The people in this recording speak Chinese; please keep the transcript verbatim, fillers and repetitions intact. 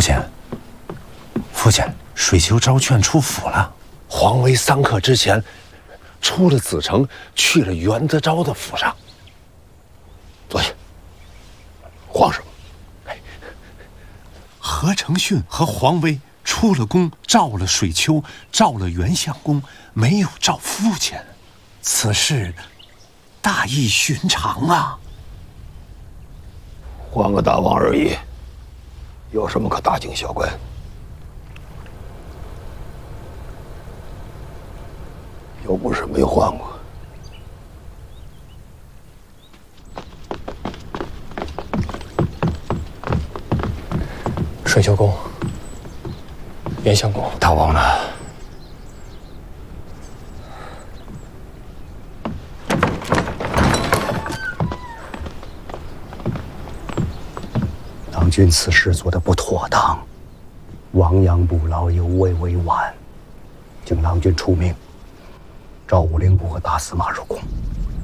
亲，父亲，水丘招劝出府了。 皇威三刻之前出了子城，去了袁德昭的府上。坐下。皇上， 何承训和黄威出了宫，召了水丘，召了袁相公，没有召父亲，此事大异寻常啊！ 换个大王而已，有什么可大惊小怪？又不是没换过。 水丘公，袁相公， 大王呢？ 郎君此事做得不妥当，亡羊补牢，犹未为晚。请郎君出命，召武令部和大司马入宫。